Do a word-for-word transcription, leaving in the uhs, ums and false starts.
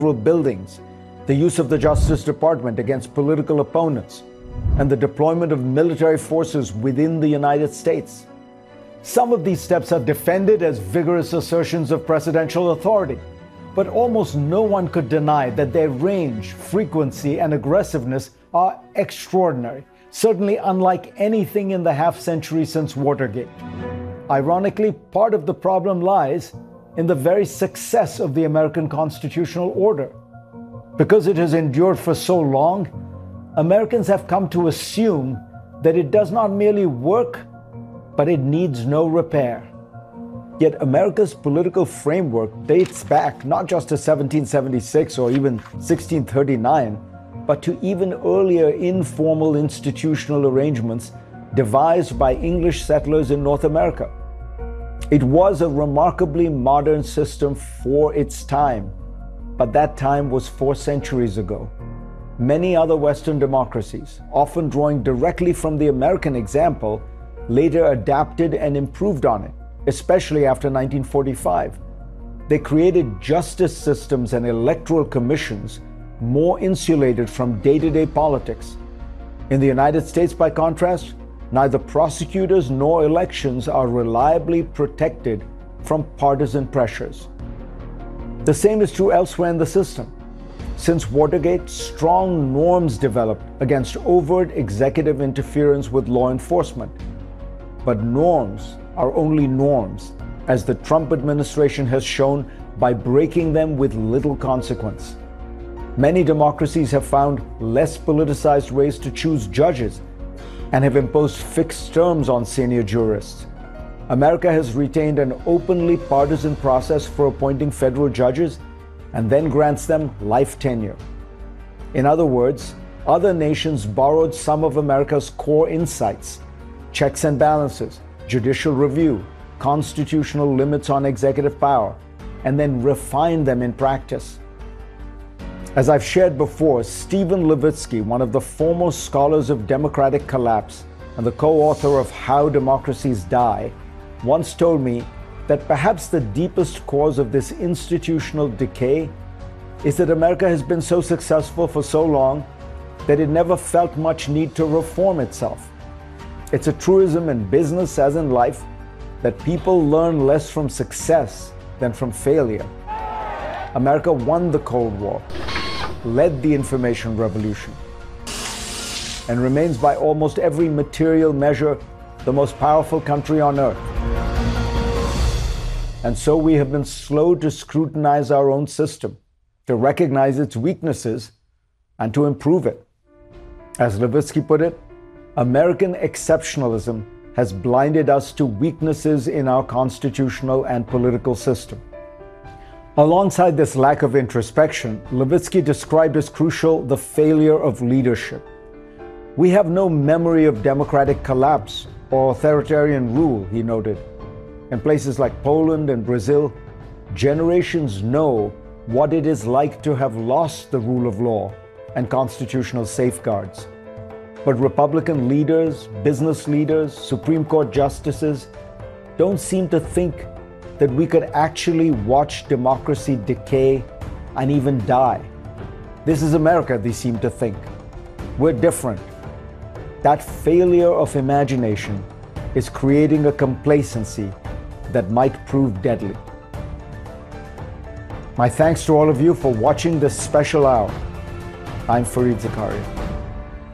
buildings, the use of the Justice Department against political opponents, and the deployment of military forces within the United States. Some of these steps are defended as vigorous assertions of presidential authority, but almost no one could deny that their range, frequency, and aggressiveness are extraordinary, certainly unlike anything in the half century since Watergate. Ironically, part of the problem lies in the very success of the American constitutional order. Because it has endured for so long, Americans have come to assume that it does not merely work, but it needs no repair. Yet America's political framework dates back not just to seventeen seventy-six or even sixteen thirty-nine, but to even earlier informal institutional arrangements devised by English settlers in North America. It was a remarkably modern system for its time, but that time was four centuries ago. Many other Western democracies, often drawing directly from the American example, later adapted and improved on it, especially after nineteen forty-five. They created justice systems and electoral commissions more insulated from day-to-day politics. In the United States, by contrast, neither prosecutors nor elections are reliably protected from partisan pressures. The same is true elsewhere in the system. Since Watergate, strong norms developed against overt executive interference with law enforcement. But norms are only norms, as the Trump administration has shown by breaking them with little consequence. Many democracies have found less politicized ways to choose judges and have imposed fixed terms on senior jurists. America has retained an openly partisan process for appointing federal judges and then grants them life tenure. In other words, other nations borrowed some of America's core insights: checks and balances, judicial review, constitutional limits on executive power, and then refined them in practice. As I've shared before, Steven Levitsky, one of the foremost scholars of democratic collapse and the co-author of How Democracies Die, once told me that perhaps the deepest cause of this institutional decay is that America has been so successful for so long that it never felt much need to reform itself. It's a truism in business as in life that people learn less from success than from failure. America won the Cold War, led the information revolution, and remains by almost every material measure the most powerful country on earth. And so we have been slow to scrutinize our own system, to recognize its weaknesses, and to improve it. As Levitsky put it, American exceptionalism has blinded us to weaknesses in our constitutional and political system. Alongside this lack of introspection, Levitsky described as crucial the failure of leadership. We have no memory of democratic collapse or authoritarian rule, he noted. In places like Poland and Brazil, generations know what it is like to have lost the rule of law and constitutional safeguards. But Republican leaders, business leaders, Supreme Court justices don't seem to think that we could actually watch democracy decay and even die. This is America, they seem to think. We're different. That failure of imagination is creating a complacency that might prove deadly. My thanks to all of you for watching this special hour. I'm Fareed Zakaria.